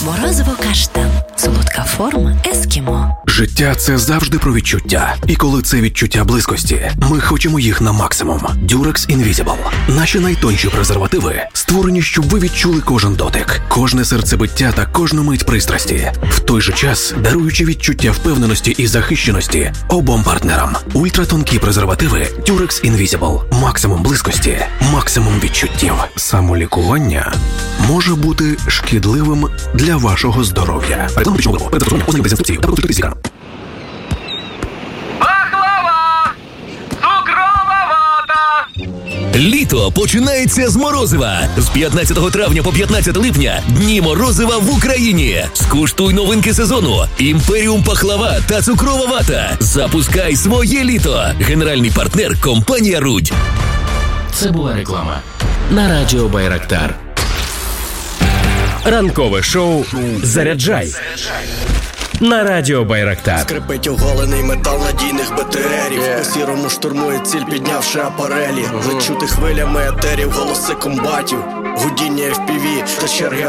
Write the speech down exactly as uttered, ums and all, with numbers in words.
Морозиво каштан. Солодка форма ескімо. Життя – це завжди про відчуття. І коли це відчуття близькості, ми хочемо їх на максимум. Durex Invisible. Наші найтонші презервативи створені, щоб ви відчули кожен дотик, кожне серцебиття та кожну мить пристрасті. В той же час, даруючи відчуття впевненості і захищеності обом партнерам. Ультратонкі презервативи Durex Invisible. Максимум близькості, максимум відчуттів. Самолікування може бути шкідливим для вашого здоров'я. Реклама пічного виробу. Перед застосуванням ознайомтесь з інструкцією та проконсультуйтесь з лікарем. Пахлава! Цукрова вата! Літо починається з морозива. З п'ятнадцятого травня по п'ятнадцяте липня дні морозива в Україні. Скуштуй новинки сезону. Імперіум пахлава та цукрова вата. Запускай своє літо. Генеральний партнер – компанія «Рудь». Це була реклама на радіо Байрактар. Ранкове шоу «Заряджай» на радіо Байрактар. Скрипить оголений метал надійних БТРів. Yeah. По сірому штурмує ціль, піднявши апарелі. Uh-huh. Зачути хвилями етерів, голоси комбатів. Гудіння еф пі ві та черги